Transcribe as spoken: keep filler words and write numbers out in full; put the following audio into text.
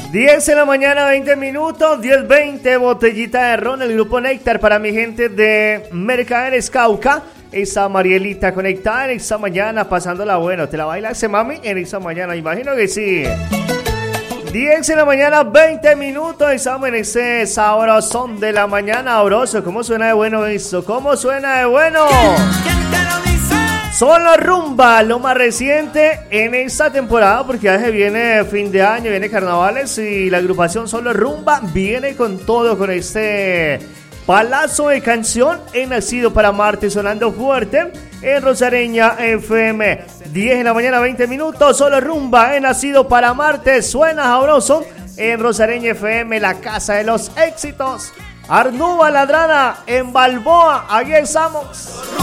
diez de la mañana, veinte minutos, diez veinte, botellita de ron, el grupo Néctar para mi gente de Mercaderes Cauca. Esa Marielita conectada en esta mañana, pasándola bueno. ¿Te la bailas, mami? En esta mañana, imagino que sí. diez de la mañana, veinte minutos, estamos en ese sabrosón de la mañana, sabroso. ¿Cómo suena de bueno esto? ¿Cómo suena de bueno? Solo Rumba, lo más reciente en esta temporada, porque ya se viene fin de año, viene carnavales y la agrupación Solo Rumba viene con todo, con este palazo de canción. He nacido para amarte, sonando fuerte en Rosareña F M. diez de la mañana, veinte minutos, Solo Rumba, he nacido para amarte, suena sabroso en Rosareña F M, la casa de los éxitos. Arnúa Ladrada en Balboa, aquí estamos.